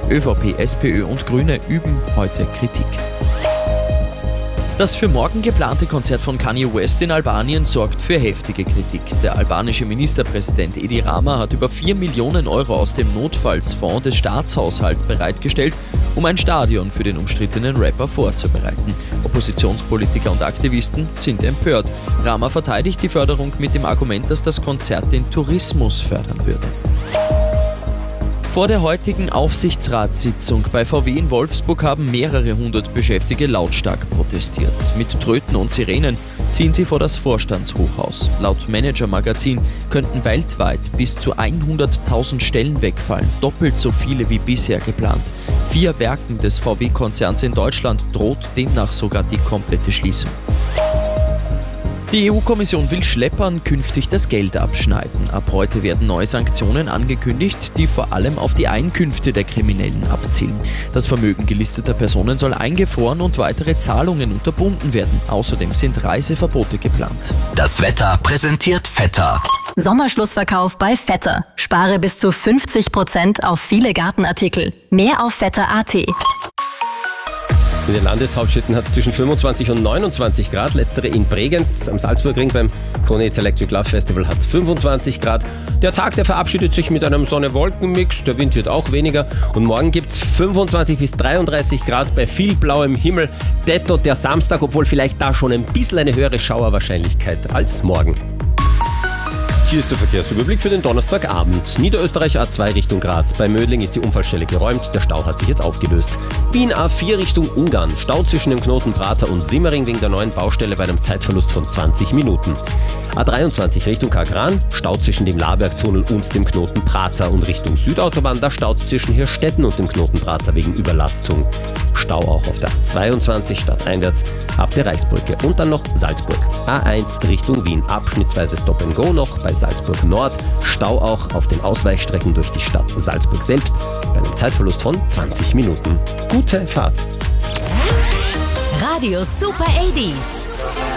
ÖVP, SPÖ und Grüne üben heute Kritik. Das für morgen geplante Konzert von Kanye West in Albanien sorgt für heftige Kritik. Der albanische Ministerpräsident Edi Rama hat über 4 Millionen Euro aus dem Notfallsfonds des Staatshaushalts bereitgestellt, um ein Stadion für den umstrittenen Rapper vorzubereiten. Oppositionspolitiker und Aktivisten sind empört. Rama verteidigt die Förderung mit dem Argument, dass das Konzert den Tourismus fördern würde. Vor der heutigen Aufsichtsratssitzung bei VW in Wolfsburg haben mehrere hundert Beschäftigte lautstark protestiert. Mit Tröten und Sirenen ziehen sie vor das Vorstandshochhaus. Laut Manager Magazin könnten weltweit bis zu 100.000 Stellen wegfallen, doppelt so viele wie bisher geplant. 4 Werken des VW-Konzerns in Deutschland droht demnach sogar die komplette Schließung. Die EU-Kommission will Schleppern künftig das Geld abschneiden. Ab heute werden neue Sanktionen angekündigt, die vor allem auf die Einkünfte der Kriminellen abzielen. Das Vermögen gelisteter Personen soll eingefroren und weitere Zahlungen unterbunden werden. Außerdem sind Reiseverbote geplant. Das Wetter präsentiert Vetter. Sommerschlussverkauf bei Vetter. Spare bis zu 50% auf viele Gartenartikel. Mehr auf vetter.at. In den Landeshauptstädten hat es zwischen 25 und 29 Grad. Letztere in Bregenz am Salzburgring beim Kronitz Electric Love Festival hat es 25 Grad. Der Tag, der verabschiedet sich mit einem Sonne-Wolken-Mix. Der Wind wird auch weniger. Und morgen gibt es 25 bis 33 Grad bei viel blauem Himmel. Detto der Samstag, obwohl vielleicht da schon ein bisschen eine höhere Schauerwahrscheinlichkeit als morgen. Hier ist der Verkehrsüberblick für den Donnerstagabend. Niederösterreich A2 Richtung Graz. Bei Mödling ist die Unfallstelle geräumt. Der Stau hat sich jetzt aufgelöst. Wien A4 Richtung Ungarn. Stau zwischen dem Knoten Prater und Simmering wegen der neuen Baustelle bei einem Zeitverlust von 20 Minuten. A23 Richtung Kagran. Stau zwischen dem Labergtunnel und dem Knoten Prater. Und Richtung Südautobahn, da staut es zwischen Hirstetten und dem Knoten Prater wegen Überlastung. Stau auch auf der A22 stadteinwärts ab der Reichsbrücke. Und dann noch Salzburg. A1 Richtung Wien. Abschnittsweise Stop and Go noch bei Salzburg Nord. Stau auch auf den Ausweichstrecken durch die Stadt Salzburg selbst bei einem Zeitverlust von 20 Minuten. Gute Fahrt! Radio Super 80s.